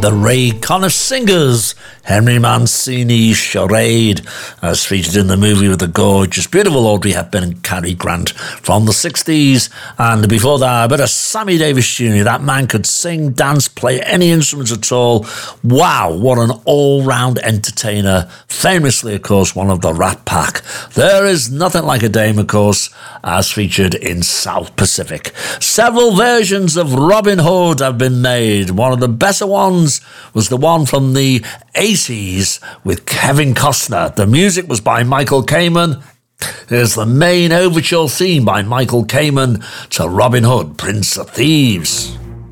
the Ray Conniff Singers, Henry Mancini's Charade, as featured in the movie with the gorgeous, beautiful Audrey Hepburn and Cary Grant from the 60s. And before that, a bit of Sammy Davis Jr. That man could sing, dance, play any instruments at all. Wow, what an all-round entertainer. Famously, of course, one of the Rat Pack. There is nothing like a dame, of course, as featured in South Pacific. Several versions of Robin Hood have been made. One of the better ones was the one from the 80s with Kevin Costner. The music was by Michael Kamen. Here's the main overture theme by Michael Kamen to Robin Hood, Prince of Thieves.